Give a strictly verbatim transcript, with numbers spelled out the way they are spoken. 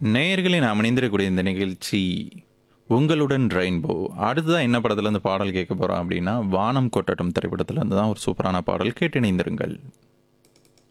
நேயர்களே நாம் இணைந்திருக்கக்கூடிய இந்த நிகழ்ச்சி உங்களுடன் ரெயின்போ. அடுத்ததான் என்ன படத்துல இருந்து பாடல் கேட்க போறோம் அப்படின்னா, வானம் கொட்டட்டும் திரைப்படத்துல இருந்து தான் ஒரு சூப்பரான பாடல் கேட்டு இணைந்திருங்கள்.